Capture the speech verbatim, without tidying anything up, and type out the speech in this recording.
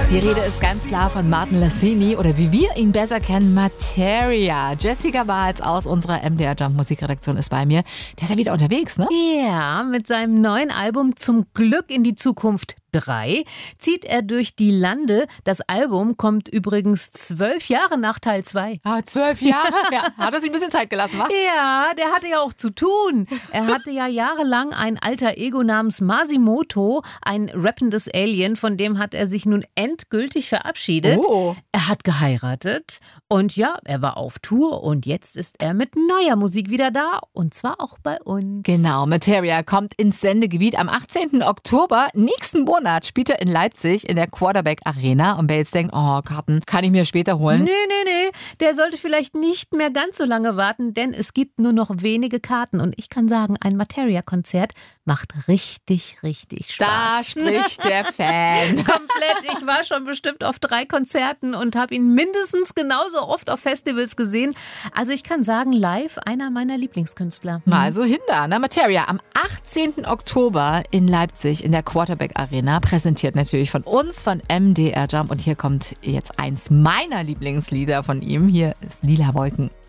Die Rede ist ganz klar von Martin Lassini oder wie wir ihn besser kennen, Materia. Jessica Wahls aus unserer M D R Jump Musikredaktion ist bei mir. Der ist ja wieder unterwegs, ne? Ja, mit seinem neuen Album Zum Glück in die Zukunft drei zieht er durch die Lande. Das Album kommt übrigens zwölf Jahre nach Teil zwei. Ah, zwölf Jahre? Ja, hat er sich ein bisschen Zeit gelassen, was? Ja, der hatte ja auch zu tun. Er hatte ja jahrelang ein alter Ego namens Masimoto, ein rappendes Alien, von dem hat er sich nun endgültig verabschiedet. Oh. Er hat geheiratet und ja, er war auf Tour und jetzt ist er mit neuer Musik wieder da und zwar auch bei uns. Genau, Materia kommt ins Sendegebiet am achtzehnten Oktober. Nächsten Monat spielt er in Leipzig in der Quarterback Arena. Und wer jetzt denkt, oh, Karten kann ich mir später holen. Nee, nee, nee, der sollte vielleicht nicht mehr ganz so lange warten, denn es gibt nur noch wenige Karten. Und ich kann sagen, ein Materia-Konzert macht richtig, richtig Spaß. Da spricht der Fan. Komplett. Ich war schon bestimmt auf drei Konzerten und habe ihn mindestens genauso oft auf Festivals gesehen. Also ich kann sagen, live einer meiner Lieblingskünstler. Mal so hin da, ne? Materia am achtzehnten Oktober in Leipzig in der Quarterback Arena. Präsentiert natürlich von uns, von M D R Jump. Und hier kommt jetzt eins meiner Lieblingslieder von ihm. Hier ist Lila Wolken.